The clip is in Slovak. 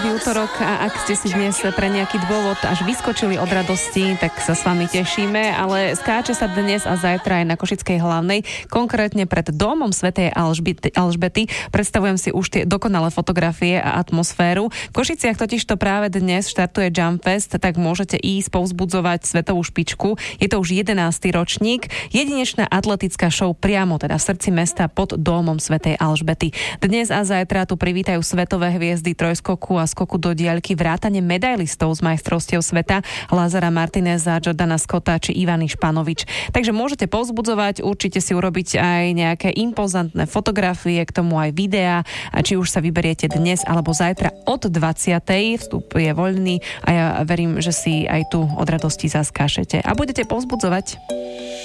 Štartový útorok a ak ste si dnes pre nejaký dôvod až vyskočili od radosti, tak sa s vami tešíme, ale skáče sa dnes a zajtra aj na Košickej hlavnej, konkrétne pred domom svätej Alžbety. Predstavujem si už tie dokonalé fotografie a atmosféru. V Košiciach totižto práve dnes štartuje Jumpfest, tak môžete ísť povzbudzovať svetovú špičku. Je to už 11. ročník. Jedinečná atletická show priamo teda v srdci mesta pod domom svätej Alžbety. Dnes a zajtra tu privítajú svetové hviezdy trojskoku a skoku do diaľky, vrátane medailistov z majstrovstiev sveta Lazara Martineza, Jordana Scotta či Ivany Španovič. Takže môžete povzbudzovať, určite si urobiť aj nejaké impozantné fotografie, k tomu aj videá, a či už sa vyberiete dnes alebo zajtra od 20. Vstup je voľný a ja verím, že si aj tu od radosti zaskášete a budete povzbudzovať.